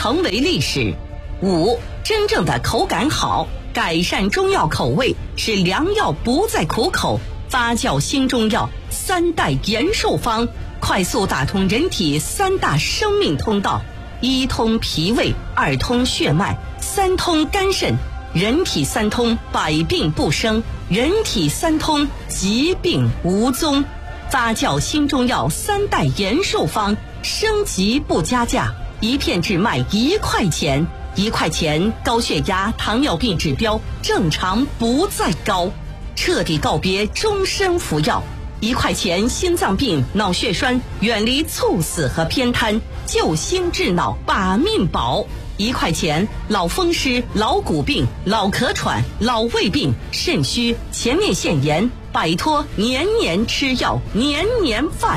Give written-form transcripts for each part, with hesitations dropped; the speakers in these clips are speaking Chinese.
成为历史。5、真正的口感好，改善中药口味，使良药不再苦口。发酵新中药3代延寿方，快速打通人体3大生命通道：1通脾胃，2通血脉，3通肝肾。人体3通，百病不生；人体3通，疾病无踪。发酵新中药3代延寿方，升级不加价，一片只卖1块钱。1块钱，高血压、糖尿病指标正常不再高，彻底告别终身服药。1块钱，心脏病、脑血栓远离猝死和偏瘫，救心治脑把命保。1块钱，老风湿、老骨病、老咳喘、老胃病、肾虚、前列腺炎，摆脱年年吃药、年年犯。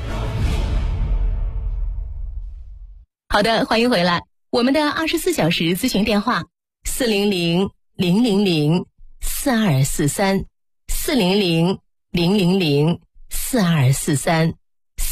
好的，欢迎回来。我们的24小时咨询电话400-000-4243 400-000-4243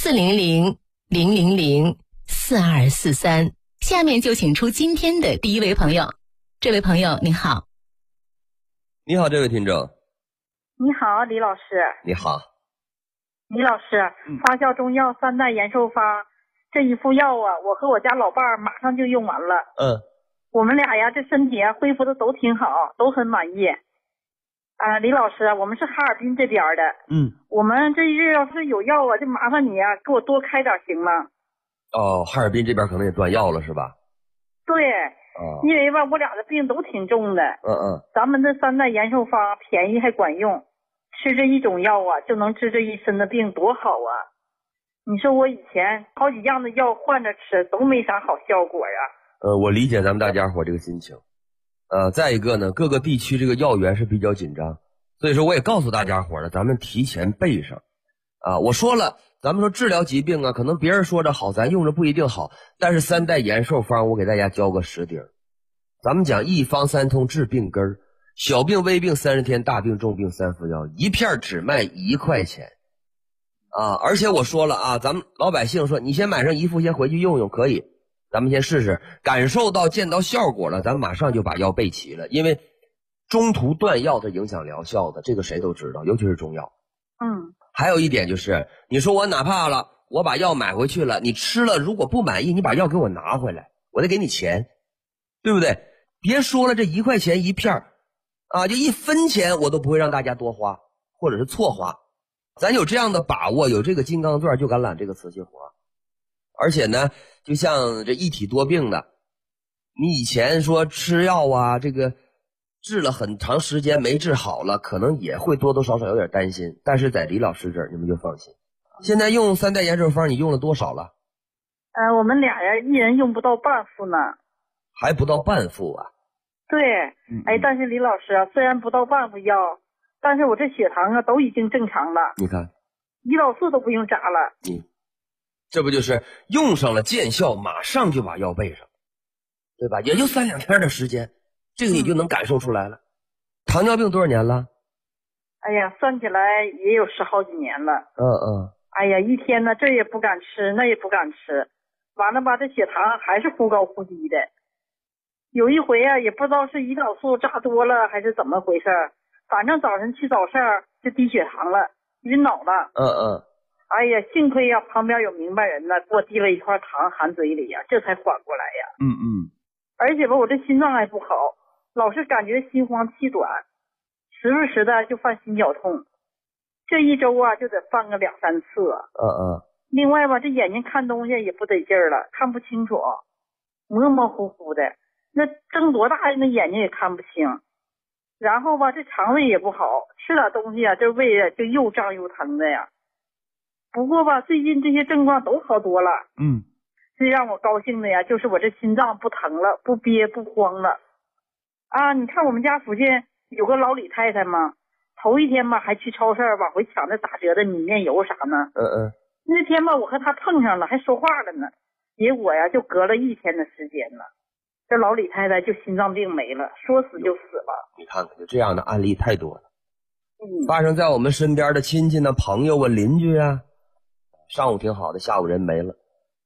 400-000-4243。下面就请出今天的第一位朋友。这位朋友您好。 你好，这位听众。 你好，李老师。 你好。 李老师，发酵中药3代延寿方，这一副药啊，我和我家老伴儿马上就用完了。我们俩呀，这身体啊恢复的都挺好，都很满意。李老师，我们是哈尔滨这边的。我们这日要是有药啊，就麻烦你啊，给我多开点行吗？ 哈尔滨这边可能也断药了是吧？ 对。因为吧，我俩的病都挺重的。咱们这3代延寿方便宜还管用，吃这一种药啊，就能治这一身的病，多好啊！你说我以前好几样的药换着吃，都没啥好效果呀。 我理解咱们大家伙这个心情。再一个呢，各个地区这个药源是比较紧张，所以说我也告诉大家伙了，咱们提前备上。我说了，咱们说治疗疾病啊，可能别人说着好，咱用着不一定好，但是3代延寿方我给大家教个实底儿。咱们讲一方3通治病根儿，小病微病30天，大病重病3副药，一片只卖1块钱。而且我说了啊，咱们老百姓说你先买上1副先回去用用可以，咱们先试试，感受到见到效果了，咱们马上就把药备齐了。因为中途断药它影响疗效的，这个谁都知道，尤其是中药。还有一点就是，你说我哪怕了，我把药买回去了，你吃了如果不满意，你把药给我拿回来，我得给你钱，对不对？别说了，这1块钱一片就1分钱我都不会让大家多花，或者是错花。咱有这样的把握，有这个金刚钻，就敢揽这个瓷器活。而且呢，就像这一体多病的，你以前说吃药啊，这个治了很长时间没治好了，可能也会多多少少有点担心，但是在李老师这儿你们就放心。现在用3代延寿方你用了多少了？ 我们俩呀，一人用不到半副呢。 还不到半副啊？ 对。但是李老师啊，虽然不到半副药，但是我这血糖啊都已经正常了。 你看， 胰岛素都不用扎了。 这不就是用上了见效，马上就把药备上，对吧？也就3、2天的时间，这个你就能感受出来了。糖尿病多少年了？ 哎呀，算起来也有10好几年了。哎呀，一天呢这也不敢吃，那也不敢吃，完了吧，这血糖还是忽高忽低的。有一回啊，也不知道是胰岛素扎多了还是怎么回事，反正早晨起早市就低血糖了，晕倒了。哎呀，幸亏呀旁边有明白人呢，给我递了一块糖含嘴里呀，这才缓过来呀。而且吧，我这心脏还不好，老是感觉心慌气短，时不时的就犯心绞痛，这一周啊就得犯个2、3次。另外吧，这眼睛看东西也不得劲儿了，看不清楚，模模糊糊的，那睁多大那眼睛也看不清。然后吧，这肠胃也不好，吃点东西啊，这胃啊就又胀又疼的呀。不过吧，最近这些症状都好多了。最让我高兴的呀，就是我这心脏不疼了，不憋不慌了。你看我们家附近有个老李太太嘛，头一天吧还去超市往回抢那打折的米面油啥呢。那天吧我和她碰上了，还说话了呢。结果呀就隔了1天的时间了，这老李太太就心脏病没了，说死就死了。 你看看，就这样的案例太多了。发生在我们身边的亲戚呢、朋友啊、邻居啊，上午挺好的，下午人没了。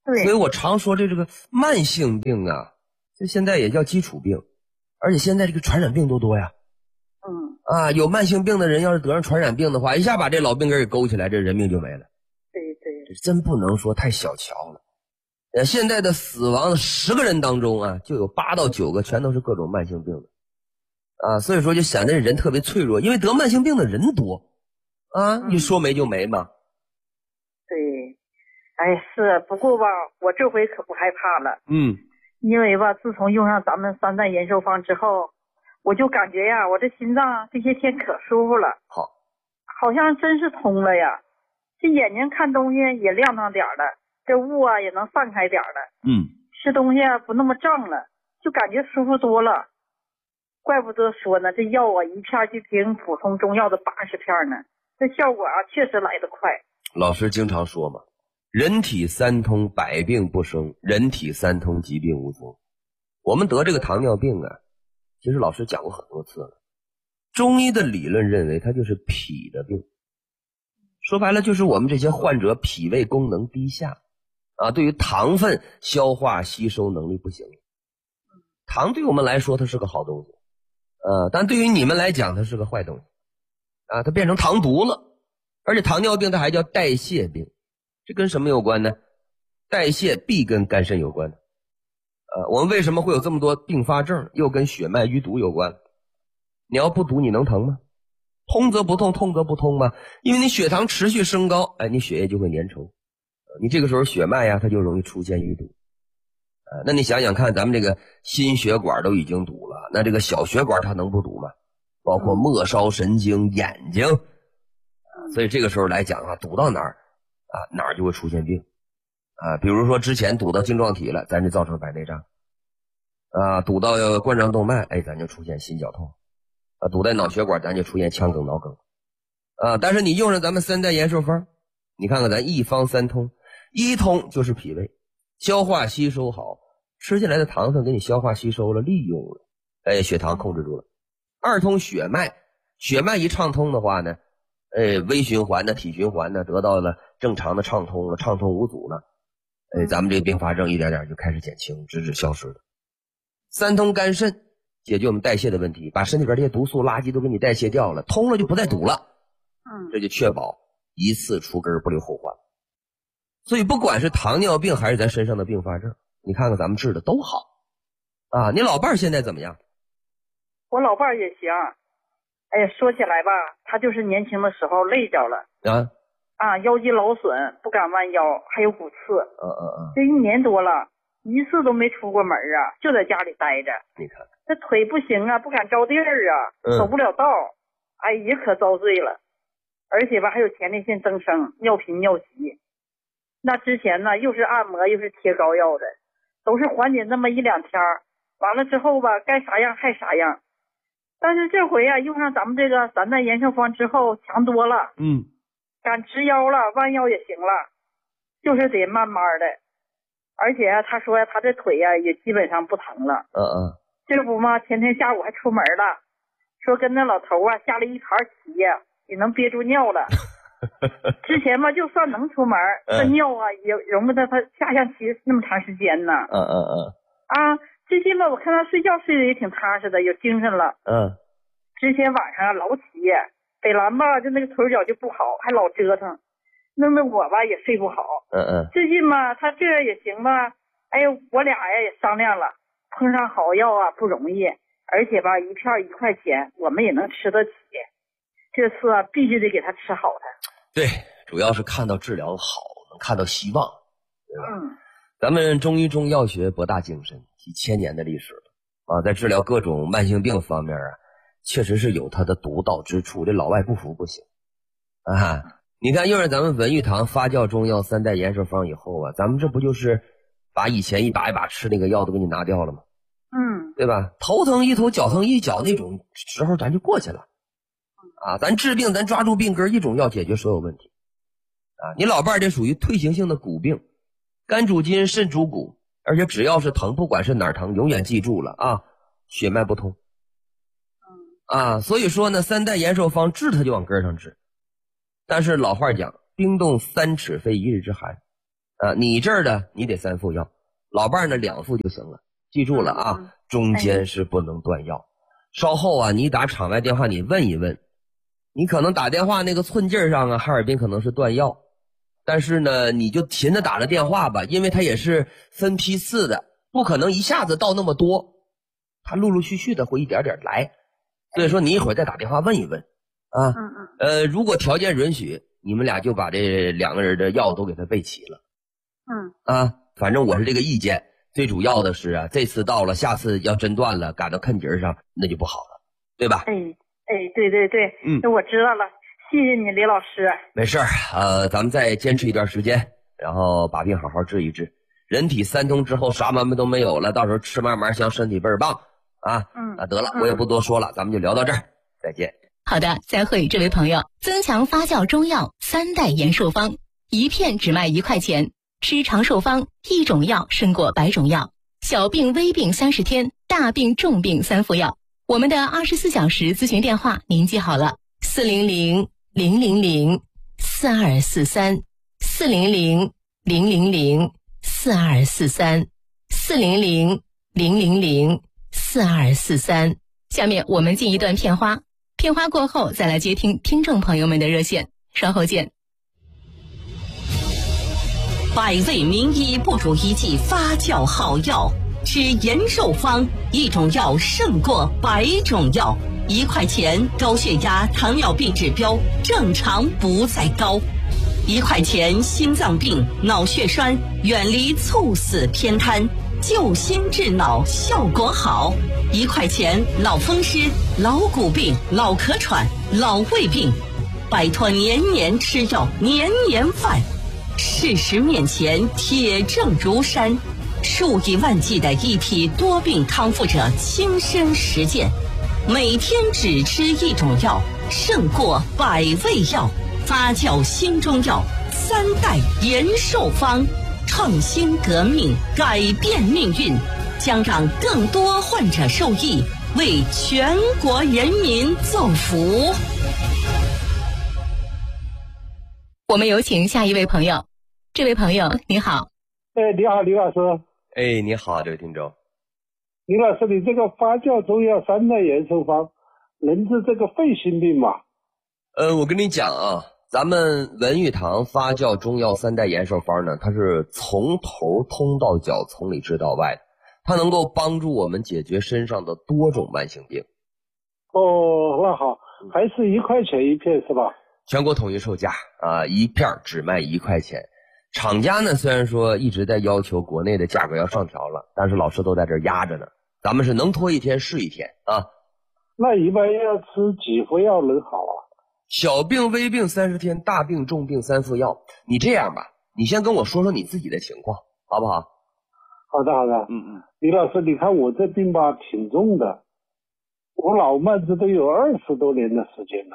对。 所以我常说这个慢性病啊，这现在也叫基础病，而且现在这个传染病多呀。有慢性病的人要是得上传染病的话，一下把这老病根给勾起来，这人命就没了。 对， 这真不能说太小瞧了。现在的死亡10个人当中啊，就有8到9个全都是各种慢性病的。所以说就显得人特别脆弱，因为得慢性病的人多你说没就没嘛。 对，是，不过吧，我这回可不害怕了。因为吧，自从用上咱们3代延寿方之后，我就感觉呀，我这心脏这些天可舒服了。好像真是通了呀，这眼睛看东西也亮堂点了，这雾啊也能散开点了。吃东西啊不那么胀了，就感觉舒服多了。怪不得说呢，这药啊一片就顶普通中药的80片呢，这效果啊确实来得快。 老师经常说嘛，人体三通，百病不生；人体三通，疾病无踪。我们得这个糖尿病啊，其实老师讲过很多次了。中医的理论认为它就是脾的病，说白了就是我们这些患者脾胃功能低下对于糖分消化吸收能力不行。糖对我们来说它是个好东西但对于你们来讲它是个坏东西它变成糖毒了。而且糖尿病它还叫代谢病，这跟什么有关呢？代谢必跟肝肾有关的我们为什么会有这么多并发症？又跟血脉淤堵有关。你要不堵你能疼吗？通则不痛，痛则不通吗？因为你血糖持续升高你血液就会粘稠你这个时候血脉呀它就容易出现淤堵那你想想看，咱们这个心血管都已经堵了，那这个小血管它能不堵吗？包括末梢神经、眼睛所以这个时候来讲堵到哪儿哪儿就会出现病比如说之前堵到晶状体了，咱就造成白内障堵到冠状动脉咱就出现心绞痛堵在脑血管咱就出现腔梗脑梗但是你用上咱们3代延寿方，你看看咱一方三通，一通就是脾胃，消化吸收好，吃进来的糖分给你消化吸收了，利用了血糖控制住了。2通血脉，血脉一畅通的话呢微循环的体循环呢得到了正常的畅通了，畅通无阻了咱们这个并发症一点点就开始减轻，直至消失了。3通肝肾，解决我们代谢的问题，把身体边这些毒素垃圾都给你代谢掉了，通了就不再堵了这就确保一次除根不留后患。所以不管是糖尿病还是咱身上的并发症，你看看咱们治的都好你老伴儿现在怎么样？ 我老伴儿也行。说起来吧，他就是年轻的时候累着了腰肌劳损，不敢弯腰，还有骨刺这1年多了一次都没出过门就在家里待着。 你看这腿不行不敢着地儿走不了道也可遭罪了。而且吧还有前列腺增生、尿频尿急。那之前呢又是按摩又是贴膏药的，都是缓解那么1-2天，完了之后吧该啥样还啥样。但是这回用上咱们这个3代延寿方之后强多了敢直腰了，弯腰也行了，就是得慢慢的。而且他说他这腿也基本上不疼了这不嘛前天下午还出门了，说跟那老头下了一盘棋也能憋住尿了之前嘛就算能出门这尿也容不得他下象棋那么长时间呢最近吧我看他睡觉睡得也挺踏实的，有精神了之前晚上老起北兰吧就那个腿脚就不好，还老折腾，弄得我吧也睡不好最近嘛他这也行吧我俩也商量了，碰上好药不容易，而且吧一片1块钱我们也能吃得起，这次必须得给他吃好的。 对，主要是看到治疗好，能看到希望，对吧咱们中医中药学博大精深，几千年的历史了在治疗各种慢性病方面确实是有它的独到之处，这老外不服不行你看用上咱们文玉堂发酵中药3代延寿方以后咱们这不就是把以前一把一把吃那个药都给你拿掉了吗对吧？头疼一头，脚疼一脚，那种时候咱就过去了咱治病咱抓住病根，一种药解决所有问题你老伴儿这属于退行性的骨病，肝主筋，肾主骨，而且只要是疼，不管是哪儿疼，永远记住了血脉不通所以说呢3代延寿方治它就往根上治。但是老话讲，冰冻3尺非一日之寒你这儿的你得3副药，老伴儿呢2副就行了。记住了啊，中间是不能断药。稍后啊，你打场外电话你问一问，你可能打电话那个寸劲儿上啊，哈尔滨可能是断药，但是呢，你就勤着打着电话吧，因为它也是分批次的，不可能一下子到那么多，它陆陆续续的会一点点来。所以说你一会儿再打电话问一问啊。如果条件允许，你们俩就把这2个人的药都给他备齐了。反正我是这个意见。最主要的是啊，这次到了，下次要真断了，赶到坎节上，那就不好了，对吧？ 对对对，我知道了，谢谢你李老师。 没事儿，咱们再坚持一段时间，然后把病好好治一治。人体3通之后啥毛病都没有了，到时候吃嘛嘛香，身体倍儿棒啊。得了，我也不多说了，咱们就聊到这儿，再见。 好的，再会，这位朋友。增强发酵中药3代延寿方，1片只卖1块钱。吃长寿方，1种药胜过100种药。小病微病30天，大病重病3副药。我们的24小时咨询电话您记好了，400-000-4243，400-000-4243。下面我们进一段片花，片花过后再来接听听众朋友们的热线，稍后见。 百味名医不如一剂发酵好药，吃延寿方，1种药胜过100种药。1块钱，高血压、糖尿病指标正常不再高。1块钱，心脏病、脑血栓远离猝死偏瘫，救心治脑效果好。1块钱，老风湿、老骨病、老咳喘、老胃病，摆脱年年吃药、年年犯。事实面前，铁证如山，数以万计的一批多病康复者亲身实践，每天只吃1种药，胜过100味药。发酵新中药3代延寿方，创新革命，改变命运，将让更多患者受益，为全国人民造福。 我们有请下一位朋友。这位朋友你好。 你好李老师。 你好，这位听众。 李老师，你这个发酵中药3代延寿方能治这个肺心病吗？ 我跟你讲啊，咱们文玉堂发酵中药3代延寿方呢，它是从头通到脚，从里治到外的，它能够帮助我们解决身上的多种慢性病。 那好，还是1块钱1片是吧？ 全国统一售价啊，1片只卖1块钱。厂家呢虽然说一直在要求国内的价格要上调了，但是老师都在这压着呢，咱们是能拖1天是1天啊。 那一般要吃几副药能好啊？ 小病微病30天，大病重病3副药。你这样吧，你先跟我说说你自己的情况好不好？ 好的。李老师，你看我这病吧挺重的，我老慢子都有20多年的时间了，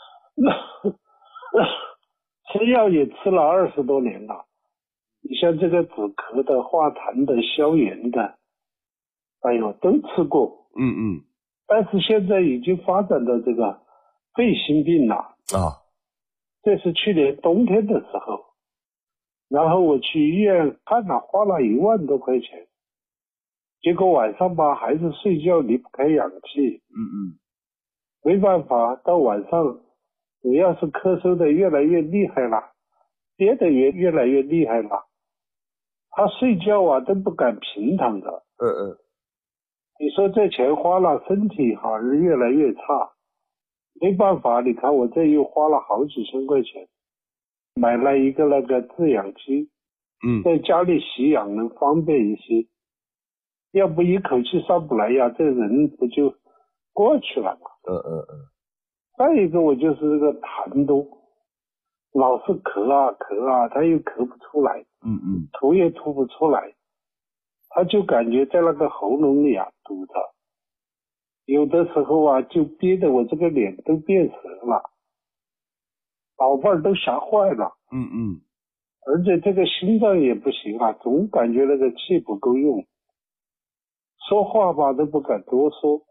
吃药也吃了20多年了。你像这个止咳的、化痰的、消炎的，哎呦都吃过。但是现在已经发展到这个肺心病了啊。这是去年冬天的时候，然后我去医院看了，花了1万多块钱，结果晚上吧还是睡觉离不开氧气。没办法，到晚上我要是咳嗽的越来越厉害了，憋得也越来越厉害了，他睡觉啊都不敢平躺的。你说这钱花了，身体好像越来越差。没办法，你看我这又花了好几千块钱，买了一个那个制氧机，在家里吸氧能方便一些，要不一口气上不来呀，这人不就过去了吗？再一个我就是这个痰多，老是咳啊，他又咳不出来，吐也吐不出来，他就感觉在那个喉咙里啊堵着，有的时候啊就憋得我这个脸都变色了，老伴儿都吓坏了。而且这个心脏也不行啊，总感觉那个气不够用，说话吧都不敢多说。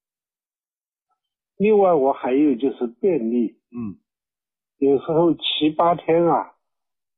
另外我还有就是便秘，有时候7、8天啊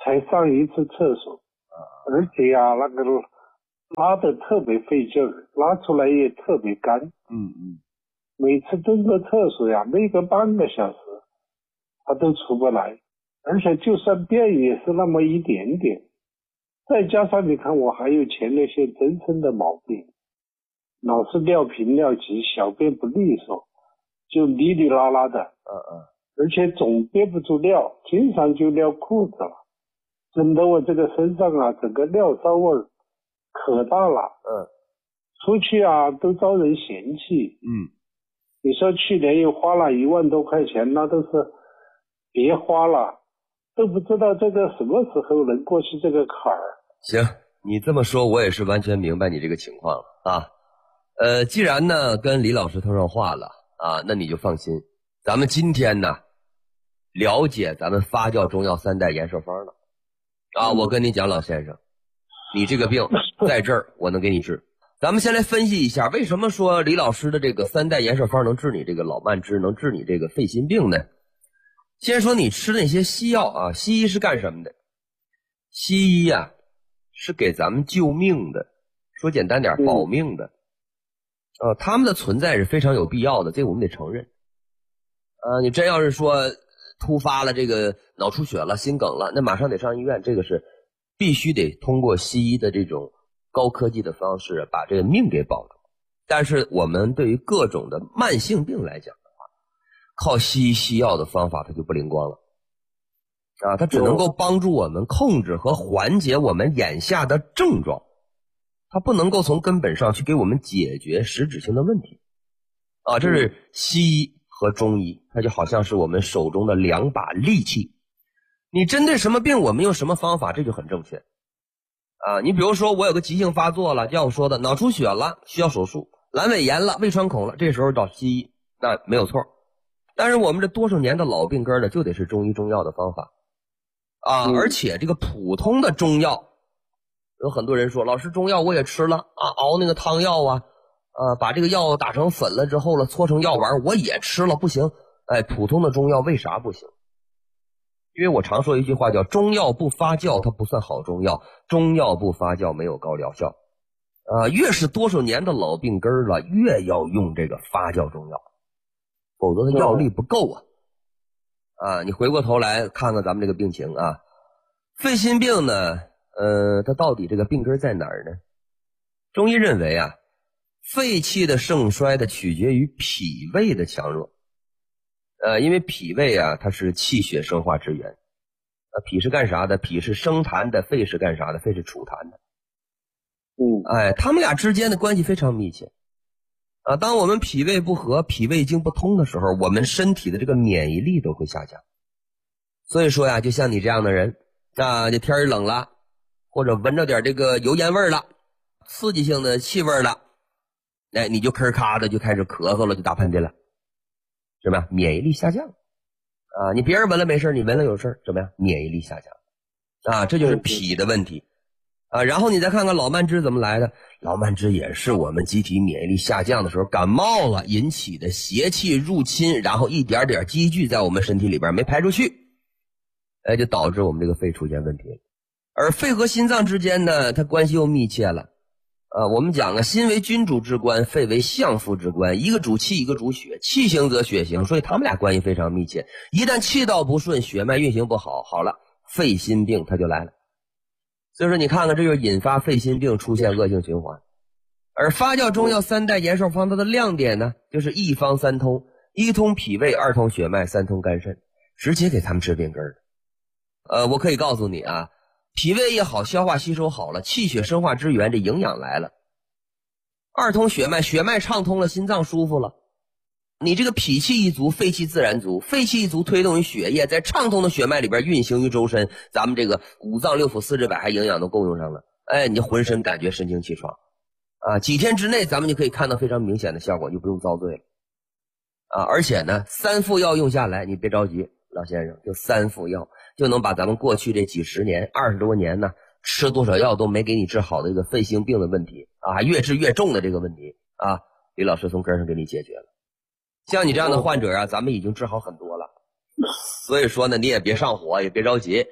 才上一次厕所，而且呀，那个拉得特别费劲儿，拉出来也特别干。每次蹲个厕所呀，没个半个小时，他都出不来，而且就算便也是那么一点点。再加上你看，我还有前列腺增生的毛病，老是尿频尿急，小便不利索，就哩哩啦啦的，而且总憋不住尿，经常就尿裤子了，整得我这个身上啊，整个尿骚味儿可大了，出去啊都遭人嫌弃，你说去年又花了1万多块钱，那都是别花了，都不知道这个什么时候能过去这个坎儿。 行，你这么说，我也是完全明白你这个情况了啊。既然呢跟李老师通上话了啊，那你就放心，咱们今天呢了解咱们发酵中药3代延寿方了啊。我跟你讲，老先生，你这个病在这儿我能给你治。咱们先来分析一下，为什么说李老师的这个3代延寿方能治你这个老慢支，能治你这个肺心病呢？先说你吃那些西药啊，西医是干什么的？西医啊是给咱们救命的，说简单点，保命的。他们的存在是非常有必要的，这我们得承认。你真要是说突发了这个脑出血了、心梗了，那马上得上医院，这个是必须得通过西医的这种高科技的方式把这个命给保住。但是我们对于各种的慢性病来讲的话，靠西医西药的方法它就不灵光了啊，它只能够帮助我们控制和缓解我们眼下的症状，它不能够从根本上去给我们解决实质性的问题啊。这是西医和中医，它就好像是我们手中的2把利器，你针对什么病我们用什么方法，这就很正确啊。你比如说我有个急性发作了，就像我说的脑出血了需要手术，阑尾炎了胃穿孔了，这时候找西医那没有错。但是我们这多少年的老病根呢，就得是中医中药的方法啊。而且这个普通的中药，有很多人说老师中药我也吃了啊，熬那个汤药啊，把这个药打成粉了之后了，搓成药丸我也吃了，不行。普通的中药为啥不行？因为我常说一句话叫中药不发酵它不算好中药，中药不发酵没有高疗效越是多少年的老病根了，越要用这个发酵中药，否则它药力不够你回过头来看看咱们这个病情啊，肺心病呢它到底这个病根在哪儿呢？中医认为啊，肺气的盛衰的取决于脾胃的强弱因为脾胃啊它是气血生化之源脾是干啥的？脾是生痰的，肺是干啥的？肺是储痰的他们俩之间的关系非常密切当我们脾胃不和，脾胃经不通的时候，我们身体的这个免疫力都会下降。所以说呀，就像你这样的人这天儿冷了，或者闻着点这个油烟味了，刺激性的气味了，你就吭咔的就开始咳嗽了，就打喷嚏了，怎么样？免疫力下降你别人闻了没事，你闻了有事，怎么样？免疫力下降这就是脾的问题然后你再看看老慢支怎么来的。老慢支也是我们机体免疫力下降的时候感冒了引起的邪气入侵，然后一点点积聚在我们身体里边没排出去就导致我们这个肺出现问题了。而肺和心脏之间呢，它关系又密切了我们讲心为君主之官，肺为相父之官，一个主气一个主血，气行则血行，所以他们俩关系非常密切。一旦气道不顺，血脉运行不好，好了，肺心病它就来了。所以说你看看，这就引发肺心病出现恶性循环。而发酵中药3代延寿方它的亮点呢，就是一方三通，一通脾胃，二通血脉，三通肝肾，直接给他们治病根的我可以告诉你脾胃也好，消化吸收好了，气血生化之源，这营养来了。二通血脉，血脉畅通了，心脏舒服了，你这个脾气一足，肺气自然足，肺气一足推动于血液在畅通的血脉里边运行于周身，咱们这个五脏六腑四肢百骸营养都够用上了你就浑身感觉神清气爽几天之内咱们就可以看到非常明显的效果，就不用遭罪了而且呢3副药用下来，你别着急老先生，就3副药就能把咱们过去这几十年20多年呢吃多少药都没给你治好的这个肺心病的问题越治越重的这个问题李老师从根上给你解决了。像你这样的患者咱们已经治好很多了。所以说呢，你也别上火，也别着急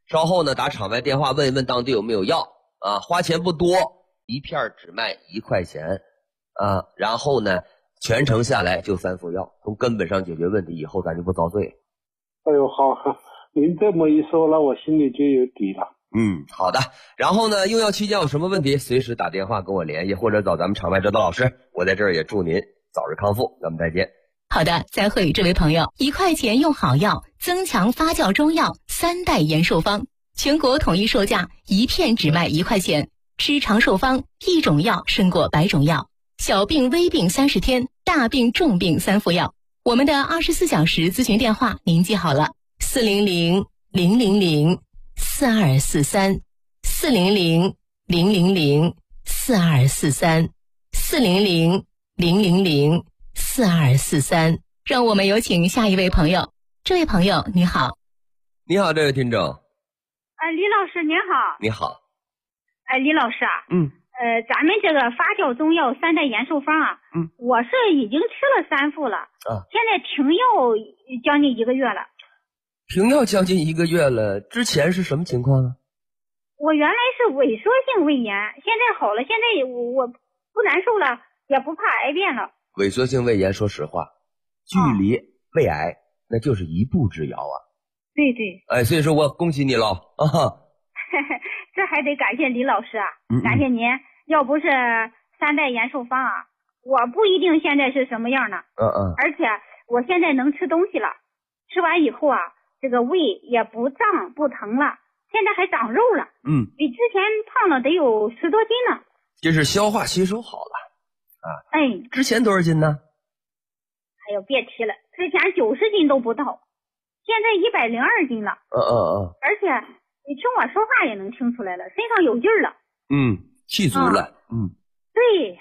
稍后呢打场外电话问一问当地有没有药啊，花钱不多，一片只卖1块钱啊，然后呢全程下来就3副药，从根本上解决问题，以后咱就不遭罪。 哎呦，好，您这么一说，那我心里就有底了。 好的。然后呢，用药期间有什么问题，随时打电话跟我联系，或者找咱们场外指导老师。我在这儿也祝您早日康复，咱们再见。 好的，再会，这位朋友，1块钱用好药，增强发酵中药3代延寿方，全国统一售价，一片只卖1块钱，吃长寿方，一种药胜过100种药，小病微病30天，大病重病3副药。我们的24小时咨询电话您记好了，400-000-4243 400-000-4243 400-000-4243。让我们有请下一位朋友。这位朋友你好。 你好，这位听众。 李老师您好。 你好。 李老师啊，咱们这个发酵中药3代延寿方啊，我是已经吃了3副了，现在停药将近1个月了。 停药将近1个月了，之前是什么情况呢？ 我原来是萎缩性胃炎，现在好了，现在我不难受了，也不怕癌变了。 萎缩性胃炎，说实话，距离胃癌那就是一步之遥啊。 对对。 所以说我恭喜你了啊。 这还得感谢李老师啊，感谢您，要不是3代延寿方啊，我不一定现在是什么样呢。而且我现在能吃东西了，吃完以后啊，这个胃也不胀不疼了，现在还长肉了，比之前胖了得有10多斤呢。 这是消化吸收好了啊。之前多少斤呢？ 哎呦，别提了，之前90斤都不到，现在102斤了。而且你听我说话也能听出来了，身上有劲儿了。 气足了。 对。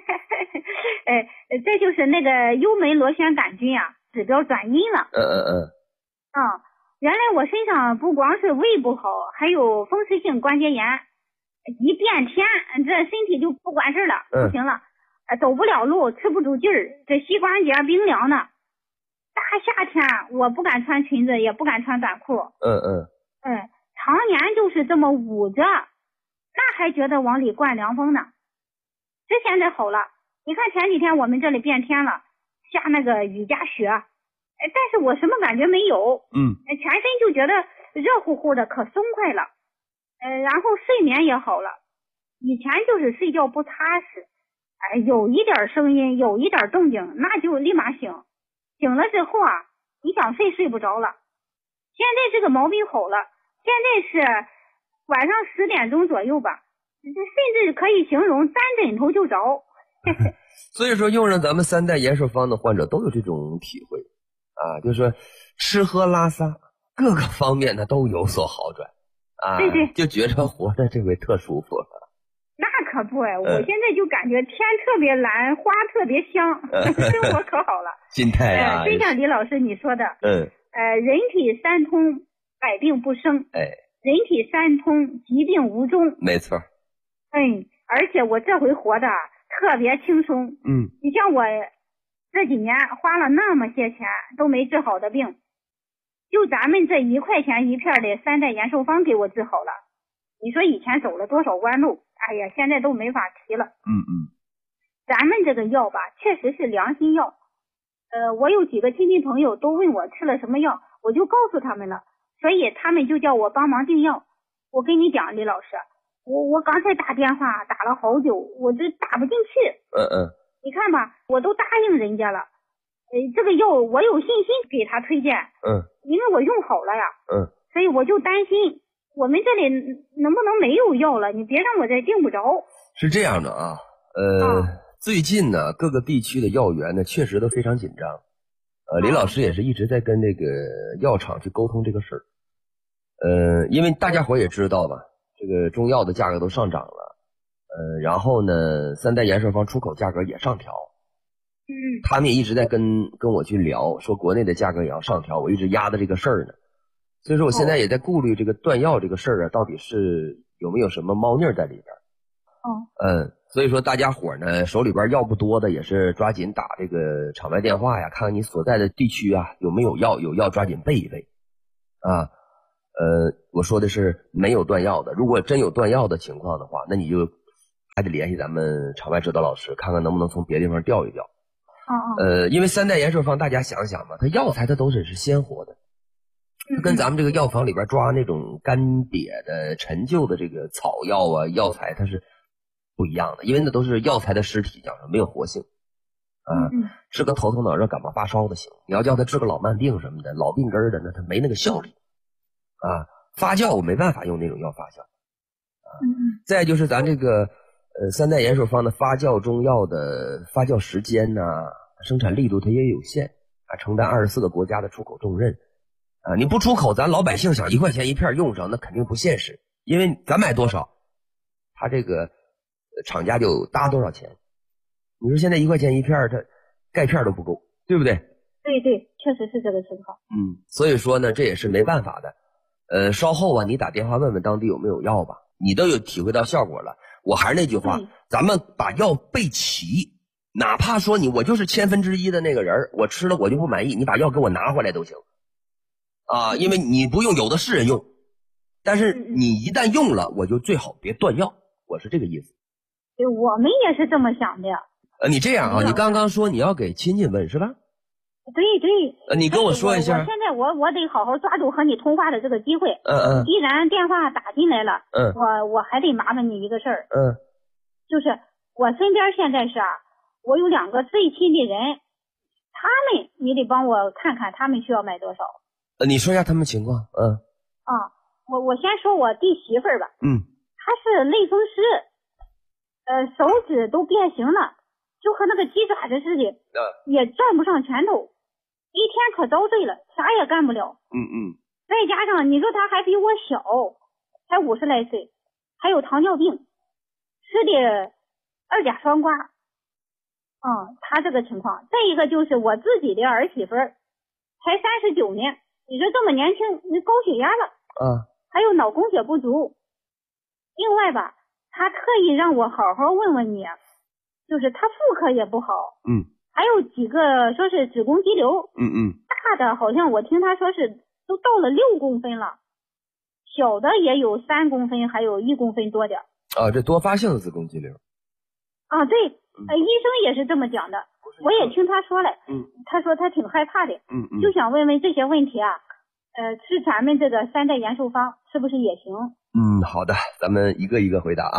这就是那个幽门螺旋杆菌啊，指标转阴了。原来我身上不光是胃不好，还有风湿性关节炎，一变天这身体就不管事了，不行了，走不了路，吃不住劲儿，这膝关节冰凉呢。大夏天我不敢穿裙子，也不敢穿短裤。常年就是这么捂着，那还觉得往里灌凉风呢。这现在好了，你看前几天我们这里变天了，下那个雨夹雪，但是我什么感觉没有。全身就觉得热乎乎的，可松快了。然后睡眠也好了，以前就是睡觉不踏实，有一点声音，有一点动静，那就立马醒。醒了之后啊，你想睡不着了。现在这个毛病好了，现在是晚上10点钟左右吧，甚至可以形容沾枕头就着。 所以说用上咱们3代延寿方的患者都有这种体会啊，就是说吃喝拉撒各个方面呢都有所好转啊。对，就觉着活着这回特舒服了。 那可不我现在就感觉天特别蓝，花特别香，生活可好了。 心态啊， 就像李老师你说的，人体3通，百病不生。人体3通，疾病无终。 没错。 而且我这回活的特别轻松。你像我这几年花了那么些钱都没治好的病，就咱们这1块钱1片的3代延寿方给我治好了。你说以前走了多少弯路，哎呀，现在都没法提了。咱们这个药吧，确实是良心药。我有几个亲戚朋友都问我吃了什么药，我就告诉他们了，所以他们就叫我帮忙订药。我跟你讲，李老师，我刚才打电话打了好久，我这打不进去。你看吧，我都答应人家了。这个药我有信心给他推荐。因为我用好了呀。所以我就担心我们这里能不能没有药了，你别让我再订不着。 是这样的啊，最近呢各个地区的药源呢确实都非常紧张。李老师也是一直在跟这个药厂去沟通这个事儿。因为大家伙也知道吧，这个中药的价格都上涨了。然后呢3代延寿方出口价格也上调。他们也一直在跟我去聊，说国内的价格也要上调，我一直压的这个事儿呢。所以说我现在也在顾虑这个断药这个事儿啊，到底是有没有什么猫腻在里边。所以说大家伙呢手里边药不多的，也是抓紧打这个场外电话呀，看看你所在的地区啊有没有药，有药抓紧备一备啊。 我说的是没有断药的。如果真有断药的情况的话，那你就还得联系咱们场外指导老师，看看能不能从别的地方调一调。因为三代延寿方大家想想嘛，它药材它都是鲜活的，它跟咱们这个药房里边抓那种干瘪的陈旧的这个草药啊药材它是不一样的，因为那都是药材的尸体，讲没有活性。治个头疼脑热感冒发烧的行，你要叫他治个老慢病什么的老病根的，那他没那个效力啊。发酵我没办法用那种药发酵再就是咱这个三代延寿方的发酵中药的发酵时间呢，生产力度它也有限承担24个国家的出口重任你不出口，咱老百姓想1块钱一片用上，那肯定不现实，因为咱买多少，他这个厂家就搭多少钱。你说现在1块钱一片，它钙片都不够，对不对？ 对，确实是这个情况。 所以说呢，这也是没办法的。稍后你打电话问问当地有没有药吧，你都有体会到效果了。我还是那句话，咱们把药备齐，哪怕说我就是1/1000的那个人，我吃了我就不满意，你把药给我拿回来都行因为你不用，有的是人用，但是你一旦用了，我就最好别断药，我是这个意思。 对，我们也是这么想的。 你这样你刚刚说你要给亲戚问是吧？ 对。 你跟我说一下。 我现在我得好好抓住和你通话的这个机会。既然电话打进来了，我还得麻烦你一个事儿。就是我身边现在是我有2个最亲的人，他们你得帮我看看他们需要买多少。 你说一下他们情况。 我先说我弟媳妇儿吧。她是类风湿，手指都变形了。就和那个鸡爪子似的，也攥不上拳头，一天可遭罪了，啥也干不了。再加上你说他还比我小，才50来岁，还有糖尿病，吃的2甲双胍。他这个情况。再一个就是我自己的儿媳妇儿，才39年，你说这么年轻，你高血压了，还有脑供血不足。另外吧，他特意让我好好问问你。就是他妇科也不好，还有几个说是子宫肌瘤，大的好像我听他说是都到了6公分了，小的也有3公分，还有1公分多点。 这多发性的子宫肌瘤。 对，医生也是这么讲的，我也听他说了，他说他挺害怕的，就想问问这些问题吃咱们这个三代延寿方是不是也行？ 好的，咱们一个一个回答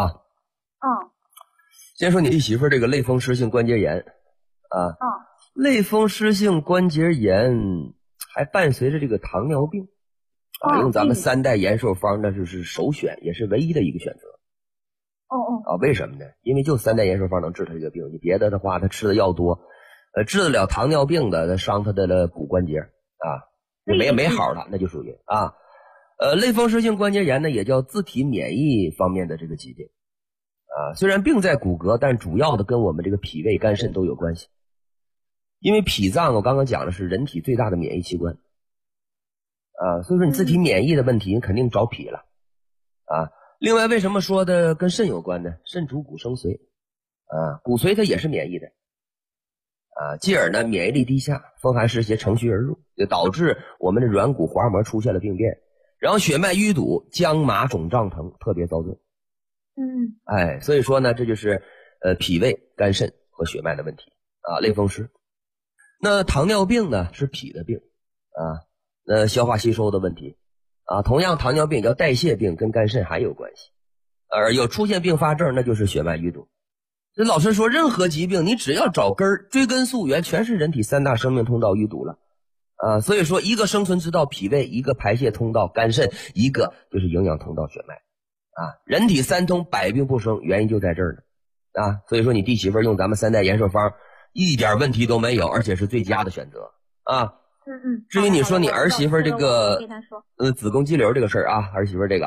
先说你弟媳妇这个类风湿性关节炎类风湿性关节炎还伴随着这个糖尿病用咱们三代延寿方那就是首选，也是唯一的一个选择。为什么呢？因为就三代延寿方能治他这个病，你别的话他吃的药多，治得了糖尿病的，他伤他的骨关节没好了，那就属于类风湿性关节炎呢，也叫自体免疫方面的这个疾病。虽然病在骨骼，但主要的跟我们这个脾胃肝肾都有关系。因为脾脏我刚刚讲的是人体最大的免疫器官所以说你自体免疫的问题你肯定找脾了另外为什么说的跟肾有关呢？肾主骨生髓骨髓它也是免疫的继而呢免疫力低下，风寒湿邪乘虚而入，就导致我们的软骨滑膜出现了病变，然后血脉淤堵，僵麻肿胀疼，特别遭罪。所以说呢，这就是脾胃肝肾和血脉的问题类风湿。那糖尿病呢是脾的病那消化吸收的问题同样糖尿病叫代谢病，跟肝肾还有关系，而有出现并发症那就是血脉淤堵。这老师说任何疾病你只要找根儿，追根溯源，全是人体3大生命通道淤堵了所以说一个生存之道脾胃，一个排泄通道肝肾，一个就是营养通道血脉人体3通百病不生，原因就在这儿呢所以说你弟媳妇用咱们三代延寿方一点问题都没有，而且是最佳的选择至于你说你儿媳妇这个子宫肌瘤这个事儿儿媳妇这个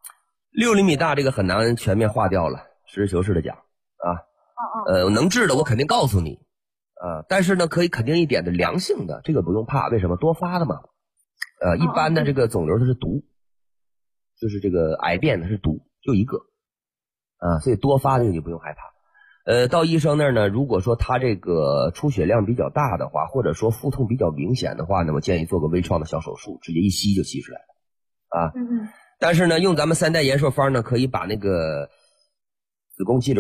6厘米大，这个很难全面化掉了，实事求是的讲能治的我肯定告诉你但是呢可以肯定一点的良性的这个不用怕，为什么？多发的嘛一般的这个肿瘤它是毒，就是这个癌变它是毒，就一个所以多发的你就不用害怕到医生那儿呢，如果说他这个出血量比较大的话，或者说腹痛比较明显的话呢，我建议做个微创的小手术，直接一吸就吸出来啊。但是呢，用咱们3代延寿方呢，可以把那个子宫肌瘤